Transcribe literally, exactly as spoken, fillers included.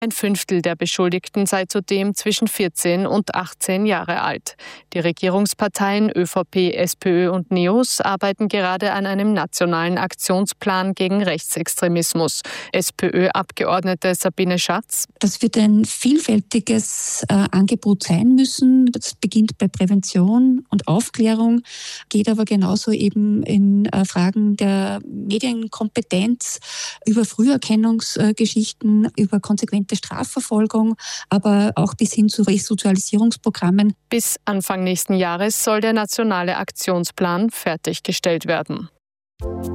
Ein Fünftel der Beschuldigten sei zudem zwischen vierzehn und achtzehn Jahre alt. Die Regierungsparteien ÖVP, SPÖ und NEOS arbeiten gerade an einem nationalen Aktionsplan gegen Rechtsextremismus. SPÖ-Abgeordnete Sabine Schatz: Das wird ein vielfältiges äh, Angebot sein müssen. Das beginnt bei Prävention und Aufklärung, geht aber genauso eben in äh, Fragen der Medienkompetenz, über Früherkennungsgeschichten, äh, über konsequente Strafverfolgung, aber auch bis hin zu Resozialisierungsprogrammen. Bis Anfang nächsten Jahres soll der nationale Aktionsplan fertiggestellt werden.